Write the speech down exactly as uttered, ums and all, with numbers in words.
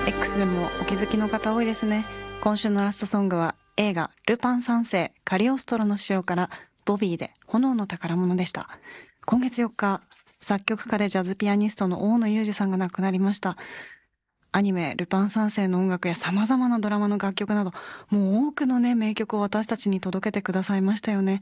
X でもお気づきの方多いですね。今週のラストソングは映画ルパン三世カリオストロの城からボビーで炎の宝物でした。今月よっか、作曲家でジャズピアニストの大野裕二さんが亡くなりました。アニメルパン三世の音楽や様々なドラマの楽曲など、もう多くのね名曲を私たちに届けてくださいましたよね。